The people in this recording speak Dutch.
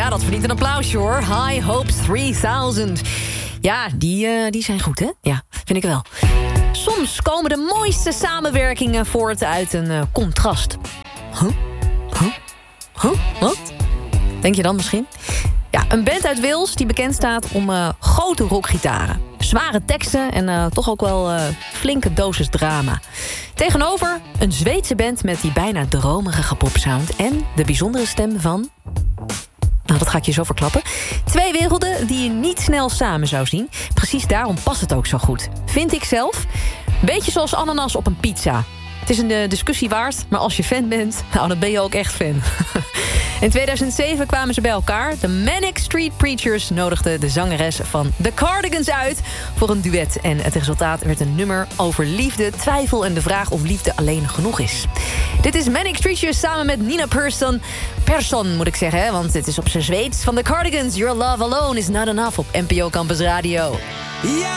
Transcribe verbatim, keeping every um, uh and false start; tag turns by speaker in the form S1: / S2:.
S1: Ja, dat verdient een applausje hoor. High Hopes driehonderd. Ja, die, uh, die zijn goed, hè? Ja, vind ik wel. Soms komen de mooiste samenwerkingen voort uit een uh, contrast. Huh? Huh? Huh? Wat? Denk je dan misschien? Ja, een band uit Wales die bekend staat om uh, grote rockgitaren. Zware teksten en uh, toch ook wel uh, flinke dosis drama. Tegenover een Zweedse band met die bijna dromerige popsound... en de bijzondere stem van... Nou, dat ga ik je zo verklappen. Twee werelden die je niet snel samen zou zien. Precies daarom past het ook zo goed. Vind ik zelf. Beetje zoals ananas op een pizza. Het is een uh, discussie waard, maar als je fan bent... nou, dan ben je ook echt fan. In tweeduizend zeven kwamen ze bij elkaar. De Manic Street Preachers nodigden de zangeres van The Cardigans uit... voor een duet. En het resultaat werd een nummer over liefde, twijfel... en de vraag of liefde alleen genoeg is. Dit is Manic Street Preachers samen met Nina Persson. Persson moet ik zeggen, hè, want het is op zijn Zweeds. Van The Cardigans, Your Love Alone is Not Enough op N P O Campus Radio.
S2: Ja.